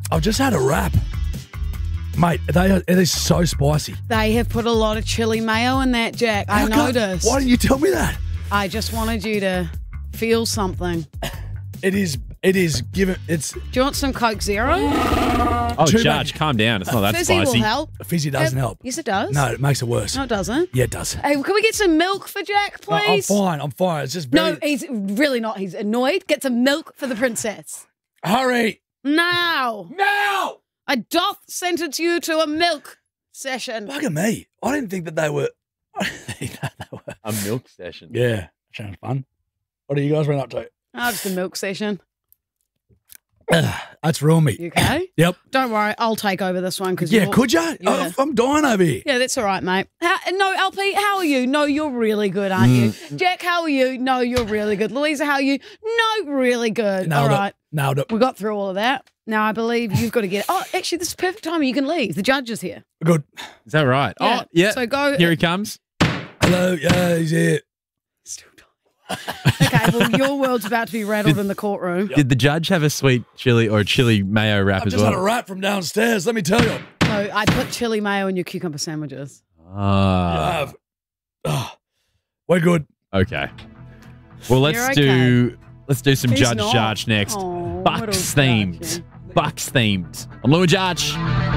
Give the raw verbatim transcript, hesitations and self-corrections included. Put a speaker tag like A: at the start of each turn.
A: I've just had a wrap. Mate, they are, it is so spicy.
B: They have put a lot of chili mayo in that, Jack. I
A: How come-
B: noticed.
A: Why didn't you tell me that?
B: I just wanted you to feel something.
A: It is, it is given, it's,
B: Do you want some Coke Zero?
C: Oh,
A: Too
C: Judge,
A: much-
C: calm down. It's not that
B: Fizzy
C: spicy.
B: will help.
A: fizzy doesn't
B: Uh,
A: help.
B: Yes, it does.
A: No, it makes it worse.
B: No, it doesn't.
A: Yeah, it does.
B: Hey, can we get some milk for Jack,
A: No, I'm
B: please?
A: fine, I'm fine. It's just very,
B: No, he's really not. He's annoyed. Get some milk for the princess.
A: hurry.
B: Now.
A: Now!
B: I doth sentence you to a milk session.
A: Bugger me. I didn't think that they were, I didn't think that they were.
C: A milk session.
A: Yeah, sounds fun. What are you guys running up to?
B: Oh, just a milk session.
A: That's ruined me.
B: You okay?
A: Yep.
B: Don't worry. I'll take over this one. Cause
A: Yeah,
B: you're-
A: could you?
B: Yeah.
A: I'm dying over here.
B: Yeah, that's all right, mate. How, no, L P, how are you? No, you're really good, aren't you?
A: Mm.
B: Jack, how are you? No, you're really good. Louisa, how are you? No, really good.
A: Nailed
B: all
A: it.
B: right.
A: Nailed it.
B: We got through all of that. Now I believe you've got to get. Oh, actually, this is perfect timing. You can leave. The judge is here.
A: Good.
C: Is that right?
B: Yeah.
C: Oh, yeah.
B: So go.
C: Here he comes.
A: Hello, yeah, he's here.
B: Still dying. Okay, well, your world's about to be rattled in the courtroom.
C: Did the judge have a sweet chili or a chili mayo wrap
A: I've
C: as
A: just
C: well?
A: had a wrap from downstairs, let me tell you.
B: So I put chili mayo in your cucumber sandwiches.
C: Ah,
A: I've- ah, we're good.
C: okay. Well, let's
B: You're
C: do let's do some
B: He's
C: Judge
B: not.
C: Judge next.
B: Oh,
C: Bucks
B: little
C: themed.
B: Judge.
C: Bucks themed. I'm Lou and Judge.